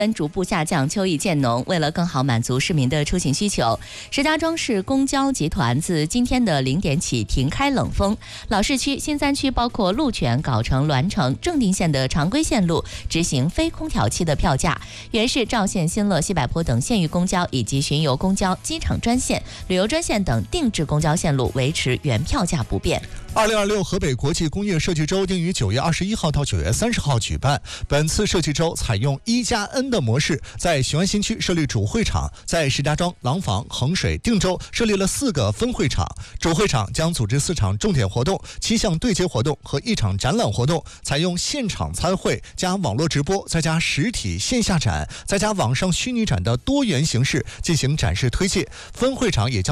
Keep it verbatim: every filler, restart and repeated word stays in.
逐步下降，秋意渐浓。为了更好满足市民的出行需求，石家庄市公交集团自今天的零点起停开冷风，老市区、新三区包括鹿泉、藁城、栾城、正定线的常规线路执行非空调期的票价。原市、赵县、新乐、西柏坡等县域公交以及巡游公交、机场专线、旅游专线等定制公交线路维持原票价不变。 二零二六河北国际工业设计周定于九月二十一号到九月三十号举办。本次设计周采用一加 N 的模式，在雄安新区设立主会场，在石家庄、廊坊、衡水、定州设立了四个分会场。主会场将组织四场重点活动、七项对接活动和一场展览活动，采用现场参会加网络直播，再加实体线下展，再加网上虚拟展的多元形式进行展示推介。分会场也将